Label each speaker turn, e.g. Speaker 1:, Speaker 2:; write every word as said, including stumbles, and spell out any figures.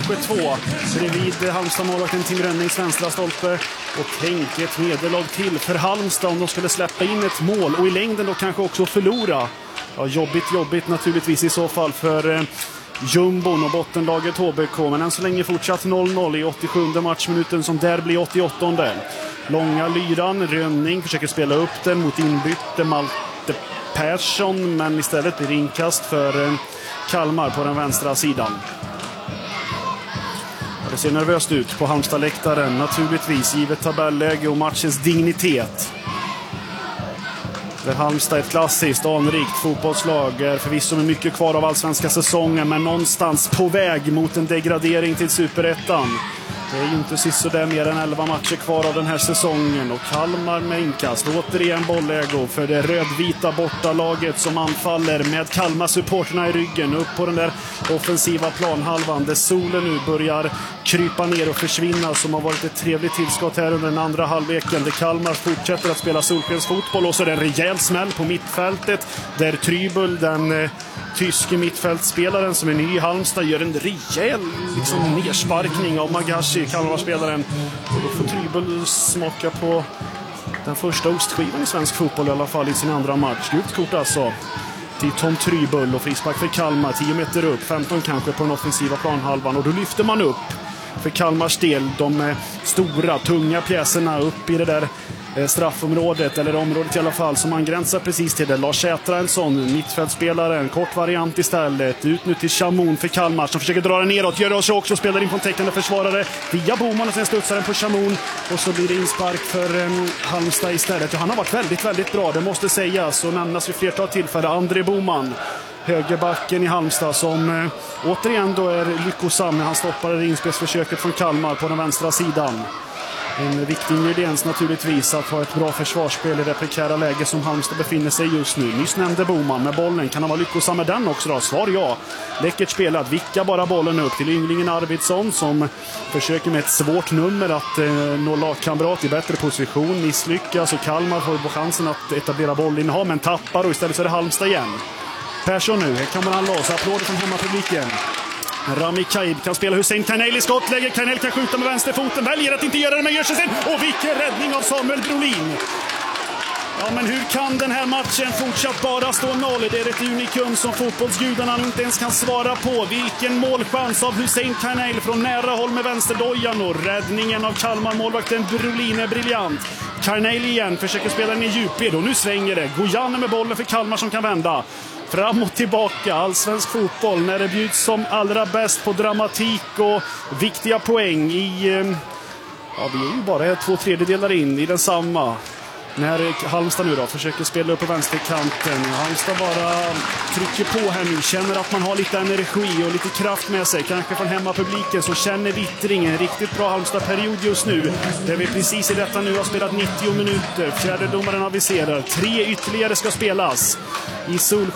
Speaker 1: kanske två. Bredvid Halmstad-målvakten Tim Rönnings vänstra stolpe. Och tänk ett nederlag till för Halmstad om de skulle släppa in ett mål. Och i längden då kanske också förlora. Ja, jobbigt, jobbigt naturligtvis i så fall för eh, jumbon och bottenlaget H B K. Men än så länge fortsatt noll noll i åttiosjunde matchminuten som där blir åttioåttonde. Långa lyran, Rönning försöker spela upp den mot inbytte Malte Persson. Men istället blir inkast för eh, Kalmar på den vänstra sidan. Ja, det ser nervöst ut på Halmstad-läktaren naturligtvis, givet tabelläge och matchens dignitet. Där Halmstad är ett klassiskt, anrikt fotbollslag, är förvisso med mycket kvar av allsvenska säsongen, men någonstans på väg mot en degradering till Superettan. Det är ju inte sist så där mer än elva matcher kvar av den här säsongen. Och Kalmar med inkast, återigen bollägo för det rödvita bortalaget som anfaller med Kalmar-supporterna i ryggen upp på den där offensiva planhalvan där solen nu börjar krypa ner och försvinna, som har varit ett trevligt tillskott här under den andra halvleken där Kalmar fortsätter att spela solskensfotboll. Och så är det en rejäl smäll på mittfältet där Trybul, den eh, tyske mittfältspelaren som är ny i Halmstad, gör en rejäl liksom, nersparkning av Magashi, Kalmar-spelaren. Och då får Trybul smaka på den första ostskivan i svensk fotboll i alla fall i sin andra match. Gult kort alltså till Tom Trybul och frispark för Kalmar, tio meter upp, femton kanske på den offensiva planhalvan. Och då lyfter man upp för Kalmars del de stora, tunga pjäserna upp i det där straffområdet, eller området i alla fall, som angränsar precis till det. Lars Sätra, en sån mittfältspelare, en kort variant istället. Ut nu till Chamoun för Kalmar som försöker dra den neråt. Gör det också, också spelar in på en täckande försvarare via Boman och sen studsar den på Chamoun. Och så blir det inspark för um, Halmstad istället. Och han har varit väldigt, väldigt bra, det måste sägas och nämnas vid flertal tillfällen. André Boman, högerbacken i Halmstad, som eh, återigen då är lyckosam när han stoppar inspelsförsöket från Kalmar på den vänstra sidan. En viktig ingrediens naturligtvis att ha ett bra försvarsspel i det prekära läge som Halmstad befinner sig just nu. Nyss nämnde Boman med bollen. Kan han vara lyckosam med den också då? Svar ja. Läckert spelat. Vickar bara bollen upp till ynglingen Arvidsson som försöker med ett svårt nummer att eh, nå lagkamrat i bättre position. Misslyckas och Kalmar får på chansen att etablera bollinnehav men tappar, och istället så är det Halmstad igen. Persson nu, här kommer han loss. Applåder från hemmapubliken. Rami Kaib kan spela Hussein Karnell i skottläge. Karnell kan skjuta med vänsterfoten, väljer att inte göra det men gör sig sen. Och vilken räddning av Samuel Brolin. Ja, men hur kan den här matchen fortsatt bara stå noll? Det är ett unikum som fotbollsgudarna inte ens kan svara på. Vilken målchans av Hussein Karnell från nära håll med vänsterdojan, och räddningen av Kalmar-målvakten Brolin är briljant. Karnell igen försöker spela den i djupled och nu svänger det. Gojane med bollen för Kalmar som kan vända. Fram och tillbaka, allsvensk fotboll när det bjuds som allra bäst på dramatik och viktiga poäng i, ja, vi är ju bara två tredjedelar in i den samma. När Halmstad nu då försöker spela upp på vänsterkanten. Halmstad bara trycker på här nu, känner att man har lite energi och lite kraft med sig. Kanske från hemmapubliken så känner vittringen. Riktigt bra Halmstad-period just nu. Där vi precis i detta nu har spelat nittio minuter. Fjärde domaren aviserar. Tre ytterligare ska spelas i solsken